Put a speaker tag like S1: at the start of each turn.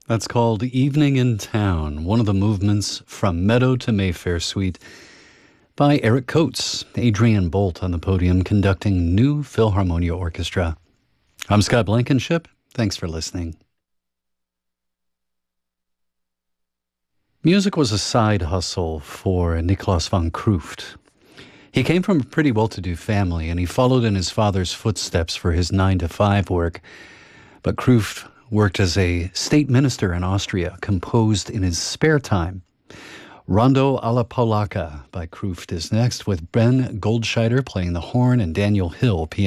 S1: That's called Evening in Town, one of the movements from Meadow to Mayfair Suite by Eric Coates. Adrian Bolt on the podium conducting New Philharmonia Orchestra. I'm Scott Blankenship. Thanks for listening. Music was a side hustle for Niklas von Krooft. He came from a pretty well-to-do family, and he followed in his father's footsteps for his 9-to-5 work. But Krooft worked as a state minister in Austria, composed in his spare time. Rondo alla Polacca by Krooft is next, with Ben Goldscheider playing the horn and Daniel Hill piano.